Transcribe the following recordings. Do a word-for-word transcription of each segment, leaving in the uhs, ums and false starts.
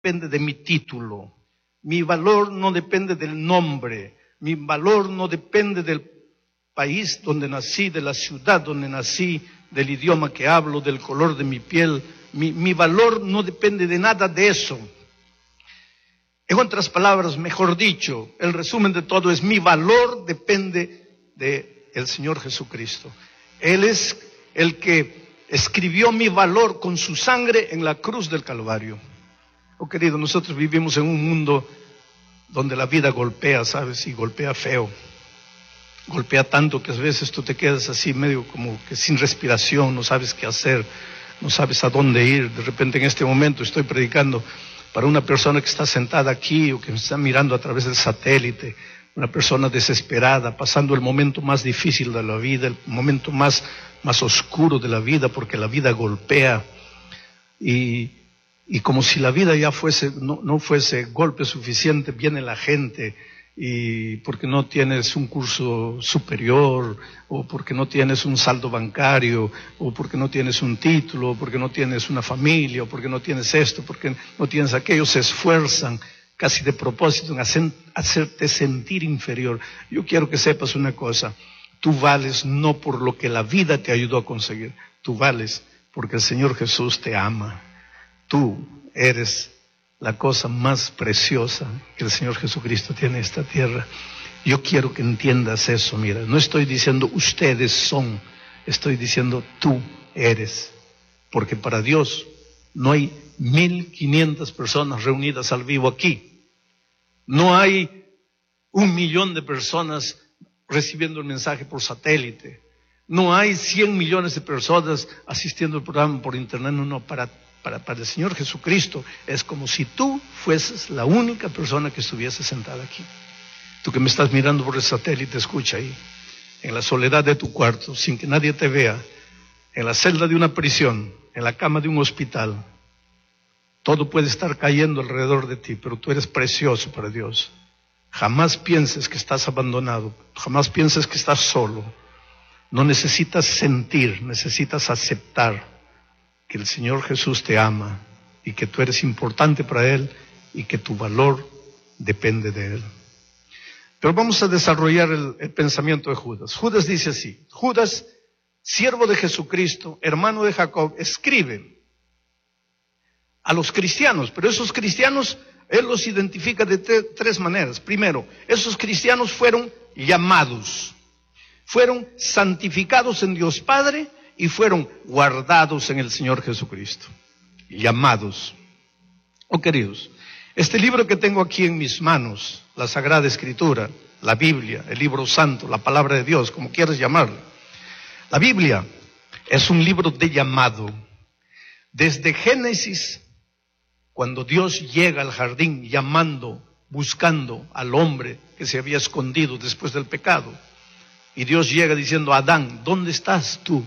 depende de mi título, mi valor no depende del nombre, mi valor no depende del país donde nací, de la ciudad donde nací, del idioma que hablo, del color de mi piel. Mi, mi valor no depende de nada de eso. En otras palabras, mejor dicho, el resumen de todo es: mi valor depende del Señor Jesucristo. Él es el que escribió mi valor con su sangre en la cruz del Calvario. Oh querido, nosotros vivimos en un mundo donde la vida golpea, ¿sabes? Y golpea feo. Golpea tanto que a veces tú te quedas así medio como que sin respiración, no sabes qué hacer, no sabes a dónde ir. De repente en este momento estoy predicando para una persona que está sentada aquí o que me está mirando a través del satélite, una persona desesperada, pasando el momento más difícil de la vida, el momento más, más oscuro de la vida, porque la vida golpea. Y, y como si la vida ya fuese, no, no fuese golpe suficiente, viene la gente, y porque no tienes un curso superior, o porque no tienes un saldo bancario, o porque no tienes un título, o porque no tienes una familia, o porque no tienes esto, porque no tienes aquello, se esfuerzan casi de propósito en hacer, hacerte sentir inferior. Yo quiero que sepas una cosa: tú vales no por lo que la vida te ayudó a conseguir, tú vales porque el Señor Jesús te ama. Tú eres la cosa más preciosa que el Señor Jesucristo tiene en esta tierra. Yo quiero que entiendas eso. Mira, no estoy diciendo ustedes son, estoy diciendo tú eres, porque para Dios no hay mil quinientas personas reunidas al vivo aquí. No hay un millón de personas recibiendo el mensaje por satélite. No hay cien millones de personas asistiendo al programa por internet. No, no, para, para, para el Señor Jesucristo es como si tú fueses la única persona que estuviese sentada aquí. Tú que me estás mirando por el satélite, escucha ahí, en la soledad de tu cuarto, sin que nadie te vea, en la celda de una prisión, en la cama de un hospital. Todo puede estar cayendo alrededor de ti, pero tú eres precioso para Dios. Jamás pienses que estás abandonado, jamás pienses que estás solo. No necesitas sentir, necesitas aceptar que el Señor Jesús te ama y que tú eres importante para Él y que tu valor depende de Él. Pero vamos a desarrollar el, el pensamiento de Judas. Judas dice así: Judas, siervo de Jesucristo, hermano de Jacob, escribe a los cristianos, pero esos cristianos él los identifica de tre- tres maneras. Primero, esos cristianos fueron llamados, fueron santificados en Dios Padre y fueron guardados en el Señor Jesucristo. Llamados. Oh queridos, este libro que tengo aquí en mis manos, la Sagrada Escritura, la Biblia, el libro santo, la palabra de Dios, como quieras llamarlo. La Biblia es un libro de llamado. Desde Génesis, cuando Dios llega al jardín llamando, buscando al hombre que se había escondido después del pecado. Y Dios llega diciendo: Adán, ¿dónde estás tú?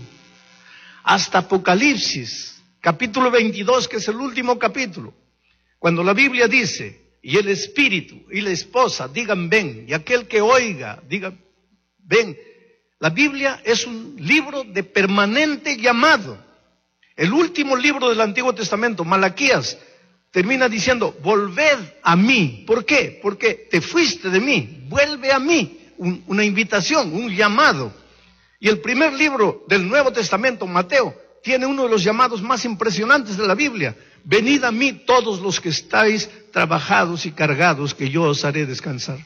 Hasta Apocalipsis, capítulo veintidós, que es el último capítulo. Cuando la Biblia dice: y el espíritu y la esposa digan ven, y aquel que oiga diga ven. La Biblia es un libro de permanente llamado. El último libro del Antiguo Testamento, Malaquías, termina diciendo: volved a mí. ¿Por qué? Porque te fuiste de mí, vuelve a mí. Un, una invitación, un llamado. Y el primer libro del Nuevo Testamento, Mateo, tiene uno de los llamados más impresionantes de la Biblia: venid a mí todos los que estáis trabajados y cargados, que yo os haré descansar.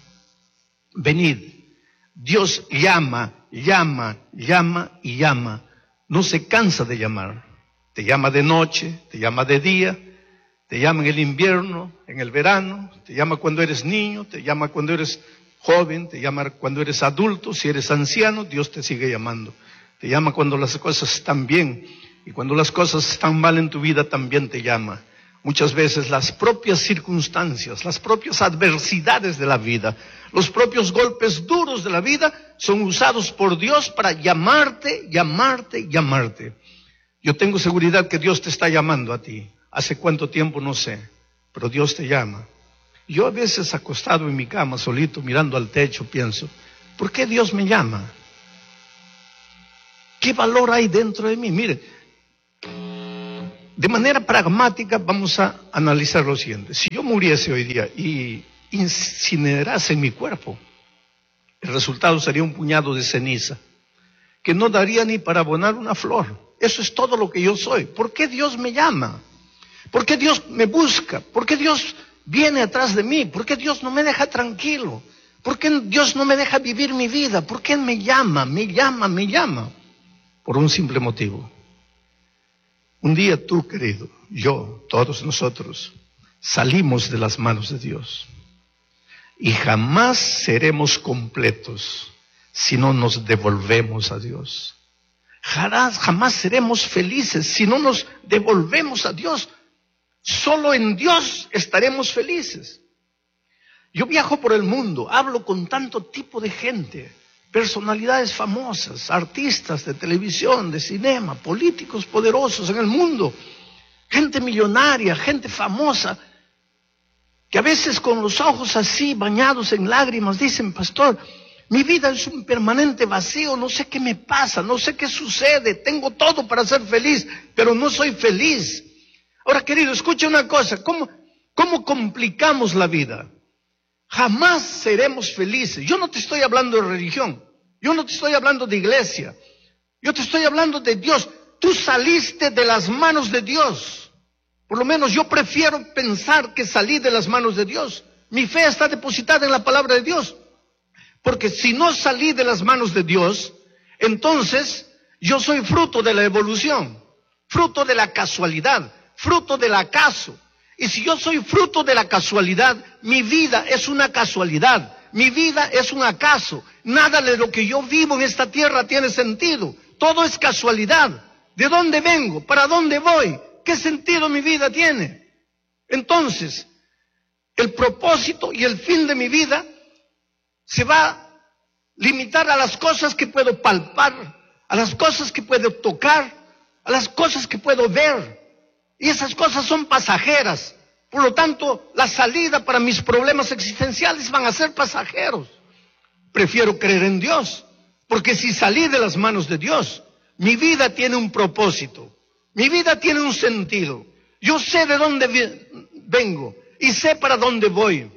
Venid. Dios llama, llama, llama y llama. No se cansa de llamar. Te llama de noche, te llama de día, te llama en el invierno, en el verano, te llama cuando eres niño, te llama cuando eres joven, te llama cuando eres adulto. Si eres anciano, Dios te sigue llamando. Te llama cuando las cosas están bien, y cuando las cosas están mal en tu vida también te llama. Muchas veces las propias circunstancias, las propias adversidades de la vida, los propios golpes duros de la vida son usados por Dios para llamarte, llamarte, llamarte. Yo tengo seguridad que Dios te está llamando a ti. ¿Hace cuánto tiempo? No sé, pero Dios te llama. Yo a veces acostado en mi cama solito mirando al techo pienso: ¿por qué Dios me llama? ¿Qué valor hay dentro de mí? Mire, de manera pragmática vamos a analizar lo siguiente. Si yo muriese hoy día y incinerase mi cuerpo, el resultado sería un puñado de ceniza que no daría ni para abonar una flor. Eso es todo lo que yo soy. ¿Por qué Dios me llama? ¿Por qué Dios me busca? ¿Por qué Dios viene atrás de mí? ¿Por qué Dios no me deja tranquilo? ¿Por qué Dios no me deja vivir mi vida? ¿Por qué me llama, me llama, me llama? Por un simple motivo. Un día tú, querido, yo, todos nosotros, salimos de las manos de Dios. Y jamás seremos completos si no nos devolvemos a Dios. Jamás, jamás seremos felices si no nos devolvemos a Dios. Solo en Dios estaremos felices. Yo viajo por el mundo, hablo con tanto tipo de gente, personalidades famosas, artistas de televisión, de cinema, políticos poderosos en el mundo, gente millonaria, gente famosa, que a veces con los ojos así bañados en lágrimas dicen: pastor, mi vida es un permanente vacío, no sé qué me pasa, no sé qué sucede, tengo todo para ser feliz, pero no soy feliz. Ahora, querido, escucha una cosa, ¿cómo, cómo complicamos la vida? Jamás seremos felices. Yo no te estoy hablando de religión, yo no te estoy hablando de iglesia, yo te estoy hablando de Dios. Tú saliste de las manos de Dios. Por lo menos yo prefiero pensar que salí de las manos de Dios. Mi fe está depositada en la palabra de Dios. Porque si no salí de las manos de Dios, entonces yo soy fruto de la evolución, fruto de la casualidad, fruto del acaso. Y si yo soy fruto de la casualidad, mi vida es una casualidad, mi vida es un acaso. Nada de lo que yo vivo en esta tierra tiene sentido, todo es casualidad. ¿De dónde vengo? ¿Para dónde voy? ¿Qué sentido mi vida tiene? Entonces, el propósito y el fin de mi vida se va a limitar a las cosas que puedo palpar, a las cosas que puedo tocar, a las cosas que puedo ver. Y esas cosas son pasajeras. Por lo tanto, la salida para mis problemas existenciales van a ser pasajeros. Prefiero creer en Dios, porque si salí de las manos de Dios, mi vida tiene un propósito, mi vida tiene un sentido. Yo sé de dónde vengo y sé para dónde voy.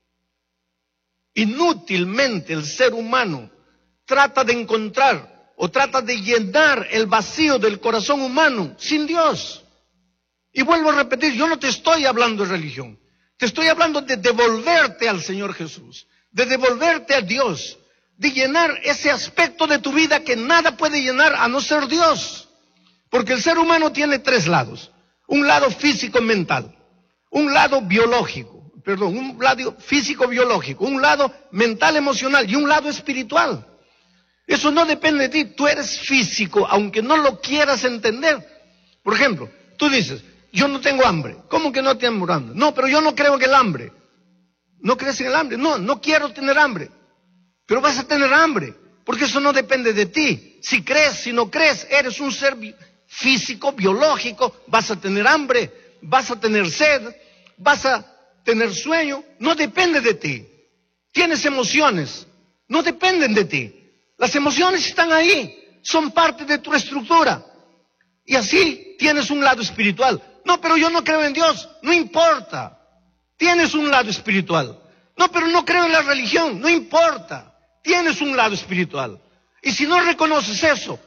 Inútilmente el ser humano trata de encontrar o trata de llenar el vacío del corazón humano sin Dios. Y vuelvo a repetir, yo no te estoy hablando de religión, te estoy hablando de devolverte al Señor Jesús, de devolverte a Dios, de llenar ese aspecto de tu vida que nada puede llenar a no ser Dios. Porque el ser humano tiene tres lados: un lado físico-mental, un lado biológico, perdón, un lado físico-biológico, un lado mental-emocional y un lado espiritual. Eso no depende de ti, tú eres físico, aunque no lo quieras entender. Por ejemplo, tú dices: yo no tengo hambre. ¿Cómo que no tengo hambre? No, pero yo no creo en el hambre. ¿No crees en el hambre? No, no quiero tener hambre. Pero vas a tener hambre, porque eso no depende de ti. Si crees, si no crees, eres un ser físico, biológico, vas a tener hambre, vas a tener sed, vas a tener sueño. No depende de ti. Tienes emociones, no dependen de ti. Las emociones están ahí, son parte de tu estructura. Y así tienes un lado espiritual. No, pero yo no creo en Dios. No importa. Tienes un lado espiritual. No, pero no creo en la religión. No importa. Tienes un lado espiritual. Y si no reconoces eso,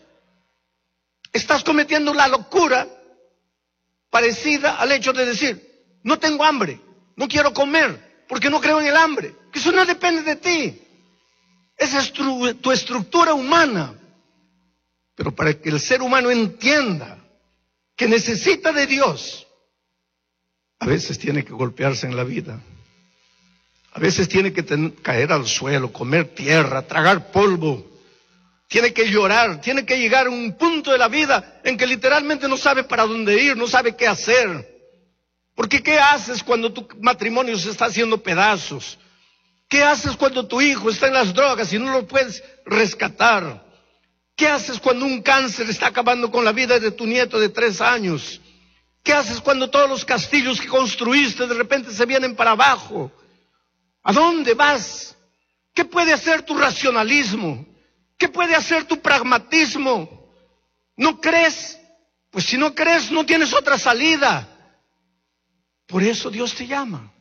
estás cometiendo la locura parecida al hecho de decir: no tengo hambre, no quiero comer, porque no creo en el hambre. Que eso no depende de ti. Esa es tu, tu estructura humana. Pero para que el ser humano entienda que necesita de Dios, a veces tiene que golpearse en la vida. A veces tiene que ten, caer al suelo, comer tierra, tragar polvo. Tiene que llorar, tiene que llegar a un punto de la vida en que literalmente no sabe para dónde ir, no sabe qué hacer. Porque ¿qué haces cuando tu matrimonio se está haciendo pedazos? ¿Qué haces cuando tu hijo está en las drogas y no lo puedes rescatar? ¿Qué haces cuando un cáncer está acabando con la vida de tu nieto de tres años? ¿Qué haces cuando todos los castillos que construiste de repente se vienen para abajo? ¿A dónde vas? ¿Qué puede hacer tu racionalismo? ¿Qué puede hacer tu pragmatismo? ¿No crees Pues si no crees, no tienes otra salida. Por eso Dios te llama.